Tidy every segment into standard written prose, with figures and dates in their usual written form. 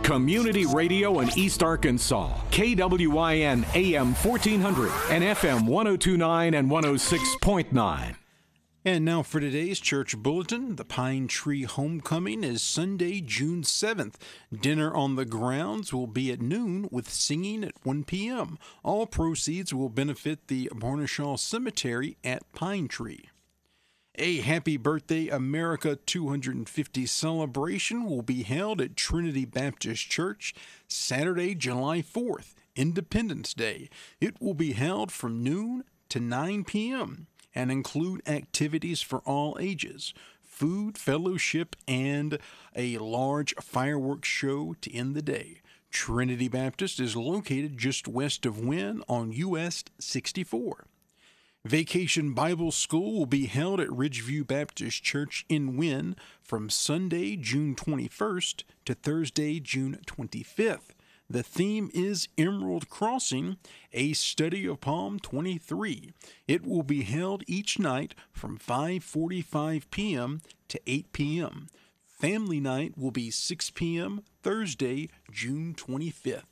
Community radio in East Arkansas. KWIN AM 1400 and FM 1029 and 106.9. And now for today's church bulletin. The Pine Tree Homecoming is Sunday, June 7th. Dinner on the grounds will be at noon with singing at 1 p.m. All proceeds will benefit the Barneshaw Cemetery at Pine Tree. A Happy Birthday America 250 celebration will be held at Trinity Baptist Church Saturday, July 4th, Independence Day. It will be held from noon to 9 p.m. and include activities for all ages, food, fellowship, and a large fireworks show to end the day. Trinity Baptist is located just west of Wynn on US 64. Vacation Bible School will be held at Ridgeview Baptist Church in Wynn from Sunday, June 21st to Thursday, June 25th. The theme is Emerald Crossing, a study of Psalm 23. It will be held each night from 5:45 p.m. to 8 p.m. Family night will be 6 p.m. Thursday, June 25th.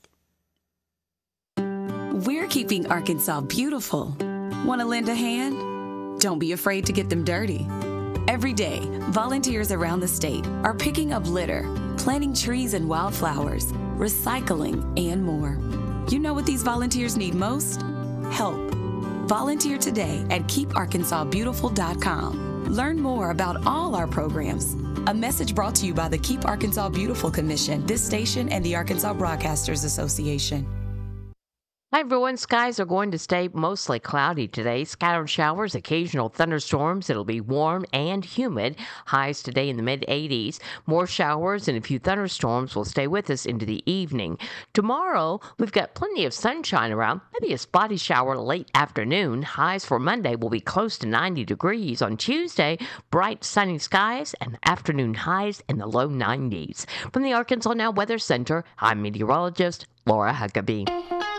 We're keeping Arkansas beautiful. Want to lend a hand? Don't be afraid to get them dirty. Every day, volunteers around the state are picking up litter, planting trees and wildflowers, recycling, and more. You know what these volunteers need most? Help. Volunteer today at KeepArkansasBeautiful.com. Learn more about all our programs. A message brought to you by the Keep Arkansas Beautiful Commission, this station, and the Arkansas Broadcasters Association. Hi, everyone. Skies are going to stay mostly cloudy today. Scattered showers, occasional thunderstorms. It'll be warm and humid. Highs today in the mid-80s. More showers and a few thunderstorms will stay with us into the evening. Tomorrow, we've got plenty of sunshine around. Maybe a spotty shower late afternoon. Highs for Monday will be close to 90 degrees. On Tuesday, bright sunny skies and afternoon highs in the low 90s. From the Arkansas Now Weather Center, I'm meteorologist Laura Huckabee.